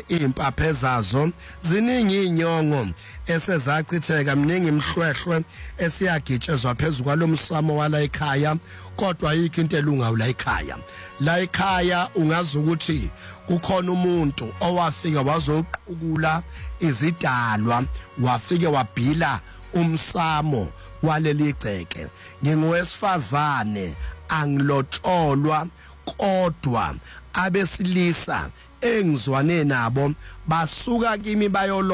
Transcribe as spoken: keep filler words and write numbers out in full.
impaphe zazo ziningi inyongo esezachitheka mningi imhlwehlwe esiyagitshezwa phezulu kwalomsamo wala ekhaya kodwa yikho into elunga ula ekhaya la ekhaya ungazi ukuthi kukhona umuntu owafika wazoqukula izidalwa wafike wabhila umsamo waleli gceke ngingowesifazane angilotsholwa kodwa abesilisa engizwane nabo basuka kimi bayolo